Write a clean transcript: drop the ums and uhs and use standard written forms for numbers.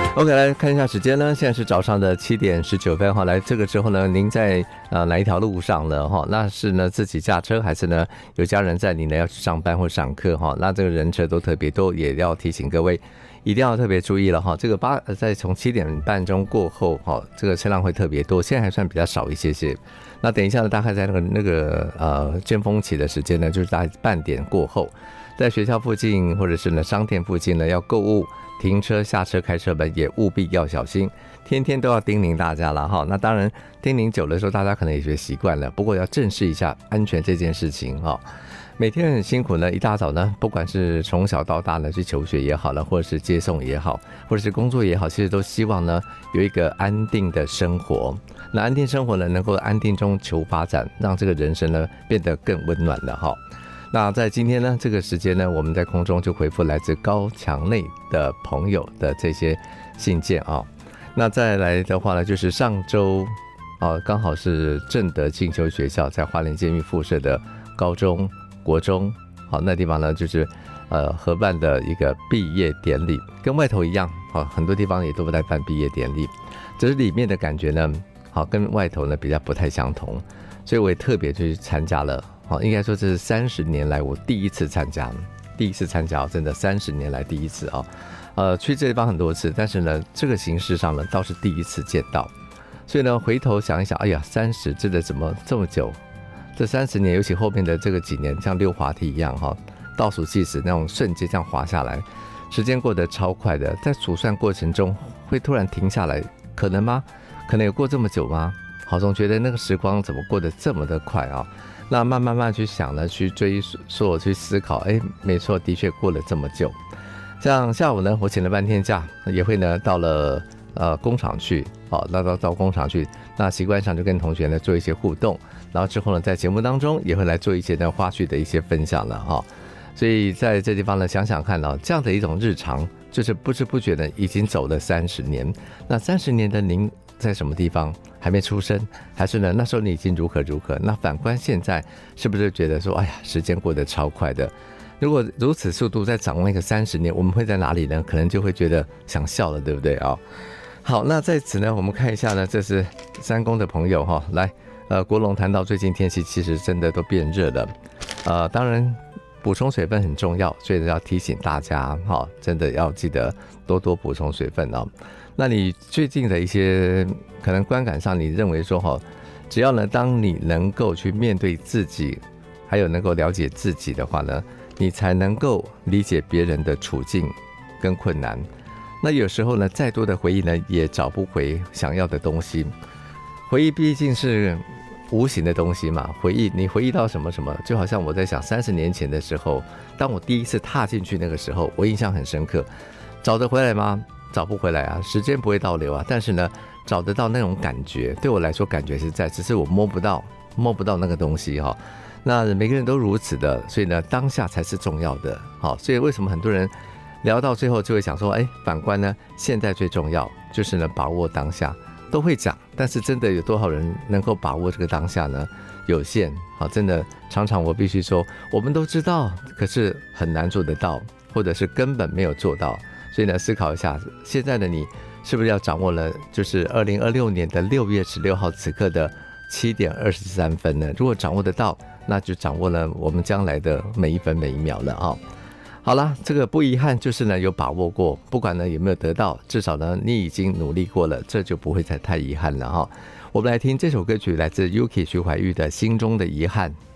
OK， 来看一下时间呢，现在是早上的7:19哈。来这个之后呢，您在哪一条路上呢？哈，那是呢自己驾车，还是呢有家人在你呢要去上班或上课哈？那这个人车都特别多，也要提醒各位一定要特别注意了哈。这个在从7:30钟过后哈，这个车辆会特别多，现在还算比较少一些些。那等一下呢，大概在那个尖峰期的时间呢，就是大概半点过后，在学校附近或者是呢商店附近呢要购物。停车、下车、开车门也务必要小心，天天都要叮咛大家了哈。那当然，叮咛久的时候，大家可能也学习惯了。不过要正视一下安全这件事情哈。每天很辛苦呢，一大早呢，不管是从小到大呢去求学也好了，或者是接送也好，或者是工作也好，其实都希望呢有一个安定的生活。那安定生活呢，能够安定中求发展，让这个人生呢变得更温暖了哈。那在今天呢这个时间呢，我们在空中就回复来自高墙内的朋友的这些信件啊。那再来的话呢，就是上周刚好是正德进修学校在花莲监狱附设的高中、国中，好，那地方呢就是合办的一个毕业典礼，跟外头一样，很多地方也都在办毕业典礼，只是里面的感觉呢，跟外头呢比较不太相同，所以我也特别去参加了。应该说这是30年来我第一次参加，真的30年来第一次去这地方很多次，但是呢这个形式上呢倒是第一次见到，所以呢回头想一想，哎呀30真的怎么这么久？这30年，尤其后面的这个几年，像溜滑梯一样倒数计时那种瞬间这样滑下来，时间过得超快的，在数算过程中会突然停下来，可能吗？可能有过这么久吗？总觉得那个时光怎么过得这么的快啊？那慢慢去想呢，去追溯，去思考，没错，的确过了这么久。像下午呢，我请了半天假，也会呢到了工厂去，那到工厂去，那习惯上就跟同学呢做一些互动，然后之后呢在节目当中也会来做一些呢花絮的一些分享了哈。所以在这地方呢想想看这样的一种日常，就是不知不觉的已经走了30年。那30年的您在什么地方？还没出生，还是呢那时候你已经如何？那反观现在，是不是觉得说，哎呀，时间过得超快的？如果如此速度再掌握一个30年，我们会在哪里呢？可能就会觉得想笑了，对不对好，那在此呢，我们看一下呢，这是三公的朋友来，国龙谈到最近天气其实真的都变热了，当然补充水分很重要，所以要提醒大家真的要记得多多补充水分那你最近的一些可能观感上，你认为说只要呢，当你能够去面对自己，还有能够了解自己的话呢，你才能够理解别人的处境跟困难。那有时候呢，再多的回忆呢，也找不回想要的东西。回忆毕竟是无形的东西嘛，你回忆到什么什么，就好像我在想30年前的时候，当我第一次踏进去那个时候，我印象很深刻。找得回来吗？找不回来啊，时间不会倒流啊，但是呢找得到那种感觉，对我来说感觉是在，只是我摸不到那个东西那每个人都如此的，所以呢当下才是重要的所以为什么很多人聊到最后就会想说，反观呢现在最重要就是呢把握当下。都会讲，但是真的有多少人能够把握这个当下呢？有限真的常常我必须说，我们都知道，可是很难做得到，或者是根本没有做到。所以呢，思考一下，现在的你是不是要掌握了，就是2026年的6月16号此刻的7:23呢？如果掌握得到，那就掌握了我们将来的每一分每一秒了好了，这个不遗憾，就是呢有把握过，不管呢有没有得到，至少呢你已经努力过了，这就不会再太遗憾了我们来听这首歌曲，来自 Yuki 徐怀钰的《心中的遗憾》。